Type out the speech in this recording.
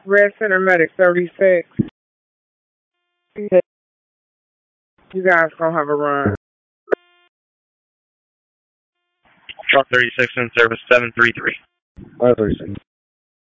Red Center Medic 36. You guys gonna have a run. Truck 36 in service 733. 536.